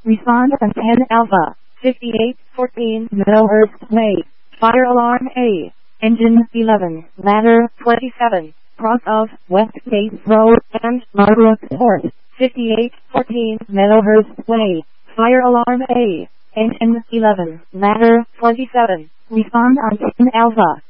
Respond on 10 Alpha, 5814 Meadowhurst Way. Fire alarm A. Engine 11, ladder 27, cross of West Gate Road and Marbrook Court, 5814 Meadowhurst Way. Fire alarm A. Engine 11, ladder 27. Respond on 10 Alpha.